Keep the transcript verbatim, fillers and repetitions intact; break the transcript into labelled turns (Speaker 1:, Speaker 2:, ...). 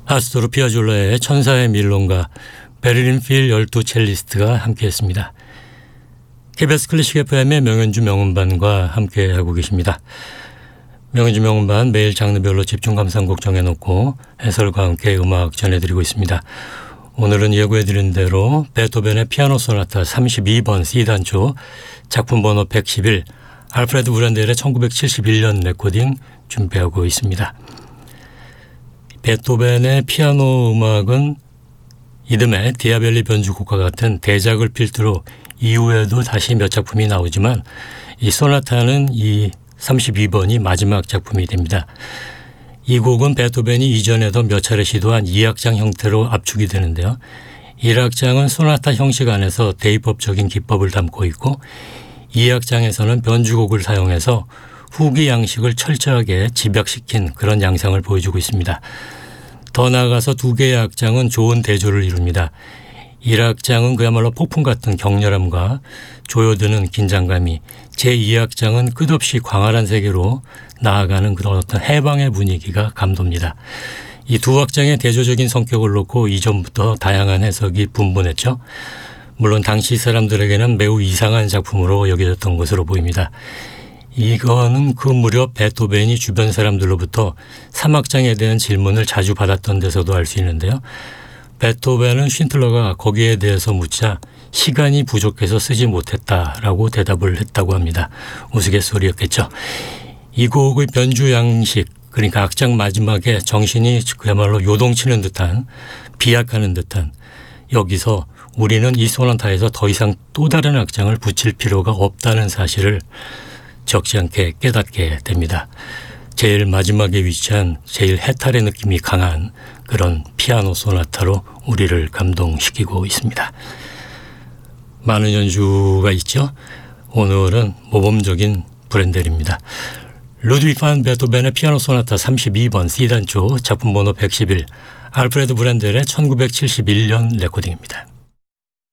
Speaker 1: 아스토르 피아졸라의 천사의 밀론과 베를린 필 열두 첼리스트가 함께했습니다. 케이비에스 클래식 에프엠의 명연주 명음반과 함께하고 계십니다. 명연주 명음반 매일 장르별로 집중 감상곡 정해놓고 해설과 함께 음악 전해드리고 있습니다. 오늘은 예고해드린 대로 베토벤의 피아노 소나타 삼십이 번 C단조 작품 번호 백십일 알프레드 브란델의 천구백칠십일 년 레코딩 준비하고 있습니다. 베토벤의 피아노 음악은 이듬해 디아벨리 변주곡과 같은 대작을 필두로 이후에도 다시 몇 작품이 나오지만 이 소나타는 이 삼십이 번이 마지막 작품이 됩니다. 이 곡은 베토벤이 이전에도 몇 차례 시도한 이 악장 형태로 압축이 되는데요. 일 악장은 소나타 형식 안에서 대입법적인 기법을 담고 있고 이 악장에서는 변주곡을 사용해서 후기 양식을 철저하게 집약시킨 그런 양상을 보여주고 있습니다. 더 나아가서 두 개의 악장은 좋은 대조를 이룹니다. 일 악장은 그야말로 폭풍 같은 격렬함과 조여드는 긴장감이, 제이 악장은 끝없이 광활한 세계로 나아가는 그런 어떤 해방의 분위기가 감돕니다. 이 두 악장의 대조적인 성격을 놓고 이전부터 다양한 해석이 분분했죠. 물론 당시 사람들에게는 매우 이상한 작품으로 여겨졌던 것으로 보입니다. 이거는 그 무렵 베토벤이 주변 사람들로부터 삼 악장에 대한 질문을 자주 받았던 데서도 알 수 있는데요. 베토벤은 쉰틀러가 거기에 대해서 묻자 시간이 부족해서 쓰지 못했다라고 대답을 했다고 합니다. 우스갯소리였겠죠. 이 곡의 변주 양식, 그러니까 악장 마지막에 정신이 그야말로 요동치는 듯한, 비약하는 듯한, 여기서 우리는 이 소나타에서 더 이상 또 다른 악장을 붙일 필요가 없다는 사실을 적지 않게 깨닫게 됩니다. 제일 마지막에 위치한 제일 해탈의 느낌이 강한 그런 피아노 소나타로 우리를 감동시키고 있습니다. 많은 연주가 있죠. 오늘은 모범적인 브랜델입니다. 루드위크 반 베토벤의 피아노 소나타 삼십이 번 C단조 작품 번호 백십일 알프레드 브란델의 천구백칠십일 년 레코딩입니다.